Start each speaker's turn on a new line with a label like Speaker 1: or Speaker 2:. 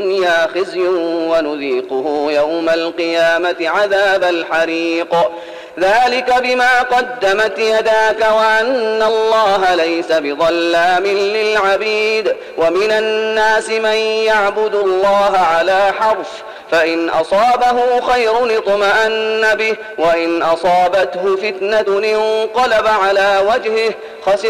Speaker 1: الدنيا خزي ونذيقه يوم القيامة عذاب الحريق ذلك بما قدمت يداك وأن الله ليس بظلام للعبيد ومن الناس من يعبد الله على حرف فإن أصابه خير اطمأن به وإن أصابته فتنة انقلب على وجهه خسر